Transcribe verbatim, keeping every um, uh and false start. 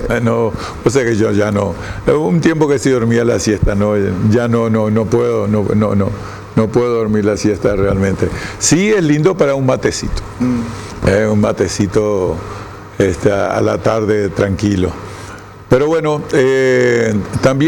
No, o sea que yo ya no. Hubo un tiempo que sí dormía la siesta, no, ya no, no, no puedo, no, no, no, no puedo dormir la siesta realmente. Sí es lindo para un matecito, mm. eh, un matecito este, a la tarde tranquilo. Pero bueno, eh, también